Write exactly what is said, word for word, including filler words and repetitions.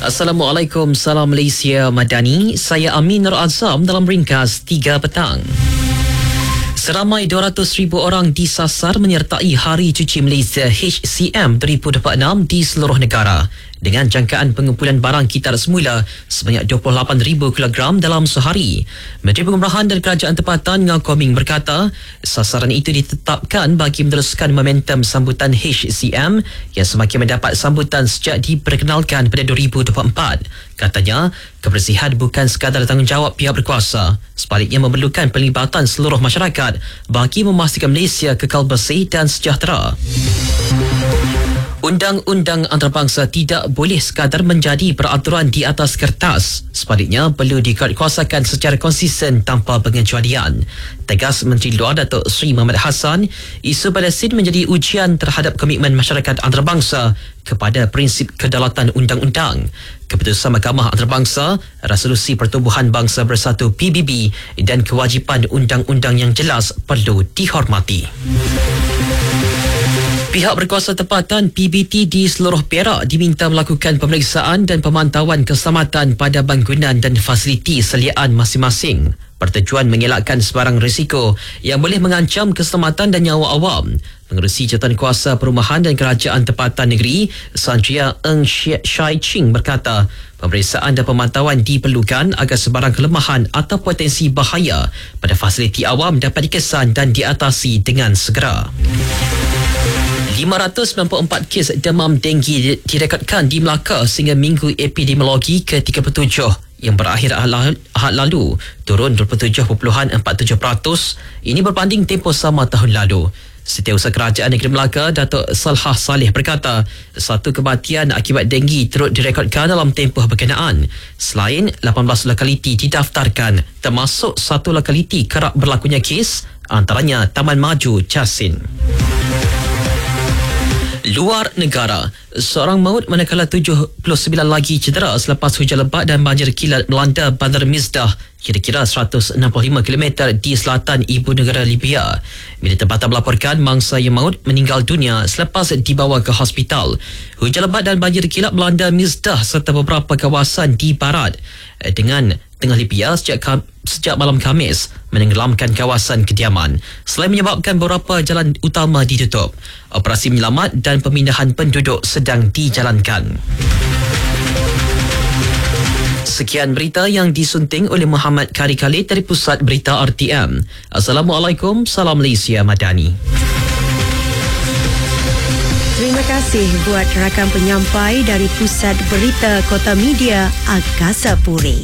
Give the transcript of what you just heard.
Assalamualaikum, salam Malaysia Madani. Saya Amin Nur Azam dalam ringkas tiga petang. Seramai dua ratus ribu orang disasar menyertai Hari Cuci Malaysia H C M dua ribu dua puluh enam di seluruh negara dengan jangkaan pengumpulan barang kitar semula sebanyak dua puluh lapan ribu kilogram dalam sehari. Menteri Pengumrahan dan Kerajaan Tempatan Ngau Koming berkata, sasaran itu ditetapkan bagi meneruskan momentum sambutan H C M yang semakin mendapat sambutan sejak diperkenalkan pada dua ribu dua puluh empat. Katanya, kebersihan bukan sekadar tanggungjawab pihak berkuasa, sebaliknya memerlukan pelibatan seluruh masyarakat bagi memastikan Malaysia kekal bersih dan sejahtera. Undang-undang antarabangsa tidak boleh sekadar menjadi peraturan di atas kertas, sebaliknya perlu dikuatkuasakan secara konsisten tanpa pengecualian. Tegas Menteri Luar Datuk Seri Mohamad Hassan, isu Palestin menjadi ujian terhadap komitmen masyarakat antarabangsa kepada prinsip kedaulatan undang-undang. Keputusan Mahkamah Antarabangsa, Resolusi Pertubuhan Bangsa Bersatu P B B dan kewajipan undang-undang yang jelas perlu dihormati. Pihak berkuasa tempatan P B T di seluruh Perak diminta melakukan pemeriksaan dan pemantauan keselamatan pada bangunan dan fasiliti seliaan masing-masing, bertujuan mengelakkan sebarang risiko yang boleh mengancam keselamatan dan nyawa awam. Pengerusi Jawatankuasa Perumahan dan Kerajaan Tempatan Negeri, Sandria Eng Shai Ching berkata, pemeriksaan dan pemantauan diperlukan agar sebarang kelemahan atau potensi bahaya pada fasiliti awam dapat dikesan dan diatasi dengan segera. lima ratus sembilan puluh empat kes demam denggi direkodkan di Melaka sehingga Minggu Epidemiologi ke tiga puluh tujuh yang berakhir ahad lalu, turun dua puluh tujuh perpuluhan empat tujuh peratus. Ini berbanding tempoh sama tahun lalu. Setiausaha Kerajaan Negeri Melaka, Datuk Salhah Saleh berkata, satu kematian akibat denggi turut direkodkan dalam tempoh berkenaan. Selain lapan belas lokaliti didaftarkan, termasuk satu lokaliti kerap berlakunya kes, antaranya Taman Maju, Casin. Luar negara, seorang maut manakala tujuh puluh sembilan lagi cedera selepas hujan lebat dan banjir kilat melanda Bandar Mizdah kira-kira seratus enam puluh lima kilometer di selatan ibu negara Libya. Media tempatan melaporkan mangsa yang maut meninggal dunia selepas dibawa ke hospital. Hujan lebat dan banjir kilat melanda Mizdah serta beberapa kawasan di barat dengan tengah Libya sejak sejak malam Khamis menenggelamkan kawasan kediaman. Selain menyebabkan beberapa jalan utama ditutup, operasi menyelamat dan pemindahan penduduk sedang dijalankan. Sekian berita yang disunting oleh Muhammad Kari Khalid dari Pusat Berita R T M. Assalamualaikum, salam Malaysia Madani. Terima kasih buat rakan penyampai dari Pusat Berita Kota Media Angkasa Puri.